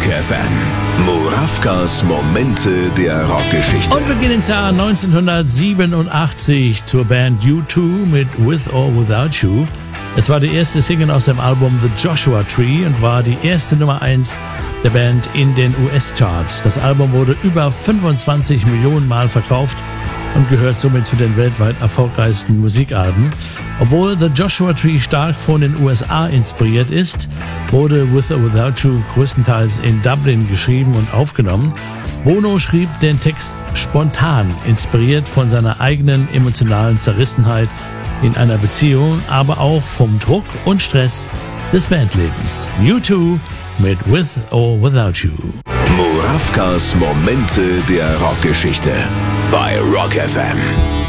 FM. Murawkas Momente der Rockgeschichte. Und wir gehen ins Jahr 1987 zur Band U2 mit With or Without You. Es war die erste Single aus dem Album The Joshua Tree und war die erste Nummer 1 der Band in den US-Charts. Das Album wurde über 25 Millionen Mal verkauft und gehört somit zu den weltweit erfolgreichsten Musikalben. Obwohl The Joshua Tree stark von den USA inspiriert ist, wurde With or Without You größtenteils in Dublin geschrieben und aufgenommen. Bono schrieb den Text spontan, inspiriert von seiner eigenen emotionalen Zerrissenheit in einer Beziehung, aber auch vom Druck und Stress des Bandlebens. U2 mit With or Without You. Murawkas Momente der Rockgeschichte bei Rock FM.